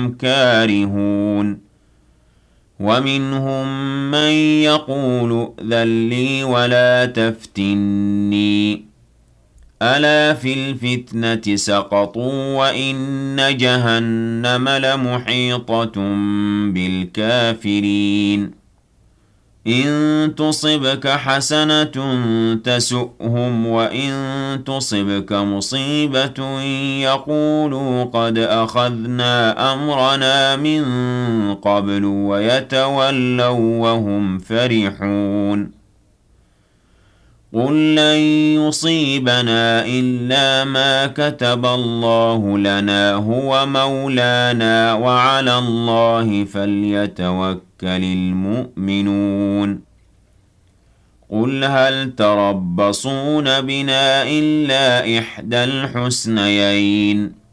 وهم كارهون ومنهم من يقول ائذن لي ولا تفتني ألا في الفتنة سقطوا وإن جهنم لمحيطة بالكافرين إن تصبك حسنة تسؤهم وإن تصبك مصيبة يقولوا قد أخذنا أمرنا من قبل ويتولوا وهم فرحون قل لن يصيبنا إلا ما كتب الله لنا هو مولانا وعلى الله فليتوكل المؤمنون قل هل تربصون بنا إلا إحدى الحسنيين